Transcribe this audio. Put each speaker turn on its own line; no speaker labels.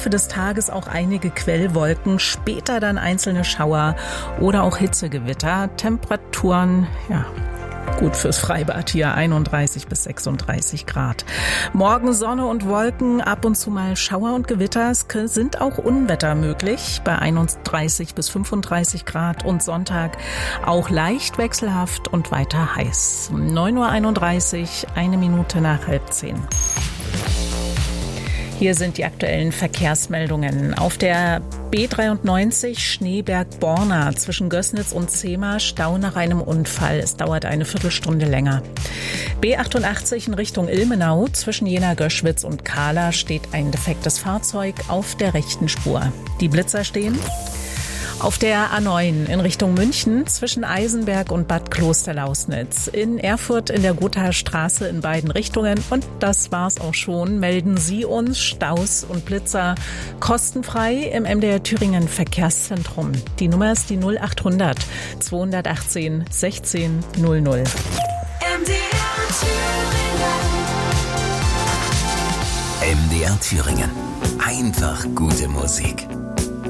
Laufe des Tages auch einige Quellwolken, später dann einzelne Schauer oder auch Hitzegewitter. Temperaturen, gut fürs Freibad hier, 31 bis 36 Grad. Morgen Sonne und Wolken, ab und zu mal Schauer und Gewitter. Es sind auch Unwetter möglich bei 31 bis 35 Grad und Sonntag auch leicht wechselhaft und weiter heiß. 9:31 Uhr, 1 Minute nach 9:30. Hier sind die aktuellen Verkehrsmeldungen. Auf der B93 Schneeberg-Borna zwischen Gößnitz und Zehmer Stau nach einem Unfall. Es dauert eine Viertelstunde länger. B88 in Richtung Ilmenau zwischen Jena-Göschwitz und Kahla steht ein defektes Fahrzeug auf der rechten Spur. Die Blitzer stehen. Auf der A9 in Richtung München zwischen Eisenberg und Bad Klosterlausnitz. In Erfurt in der Gothaer Straße in beiden Richtungen. Und das war's auch schon. Melden Sie uns Staus und Blitzer kostenfrei im MDR Thüringen Verkehrszentrum. Die Nummer ist die 0800 218 16 00.
MDR Thüringen. Einfach gute Musik.